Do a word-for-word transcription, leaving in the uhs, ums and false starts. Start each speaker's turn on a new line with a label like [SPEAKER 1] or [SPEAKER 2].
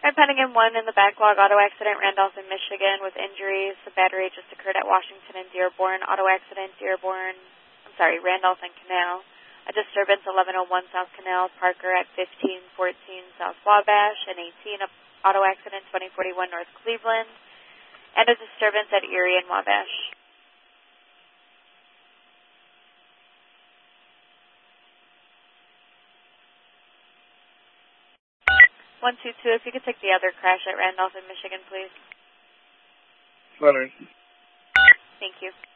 [SPEAKER 1] I'm pending in one in the backlog auto accident, Randolph in Michigan with injuries. The battery just occurred at Washington and Dearborn. Auto accident, Dearborn, I'm sorry, Randolph and Canal. A disturbance, eleven oh one South Canal. Parker at fifteen fourteen South Wabash. And eighteen, auto accident, twenty forty-one North Cleveland. And a disturbance at Erie and Wabash. one two two, if you could take the other crash at Randolph in Michigan, please.
[SPEAKER 2] Leonard.
[SPEAKER 1] Thank you.